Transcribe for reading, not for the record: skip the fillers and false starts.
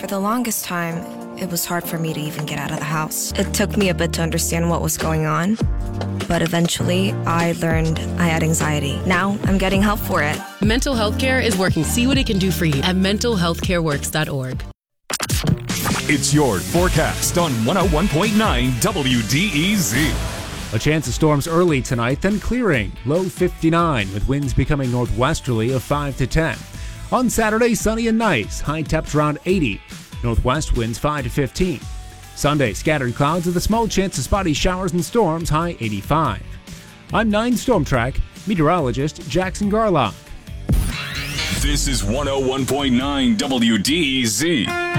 the longest time, it was hard for me to even get out of the house. It took me a bit to understand what was going on, but eventually I learned I had anxiety. Now I'm getting help for it. Mental health care is working. See what it can do for you at mentalhealthcareworks.org. It's your forecast on 101.9 WDEZ. A chance of storms early tonight, then clearing. Low 59 with winds becoming northwesterly of 5 to 10. On Saturday, sunny and nice. High temps around 80. Northwest winds 5 to 15. Sunday, scattered clouds with a small chance of spotty showers and storms, high 85. I'm 9 Storm Track meteorologist Jackson Garlock. This is 101.9 WDEZ.